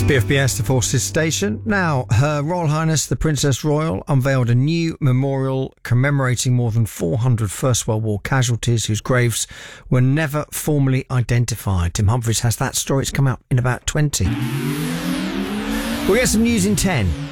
BFBS, the Forces Station. Now, Her Royal Highness the Princess Royal unveiled a new memorial commemorating more than 400 First World War casualties whose graves were never formally identified. Tim Humphries has that story. It's come out in about 20. We'll get some news in 10.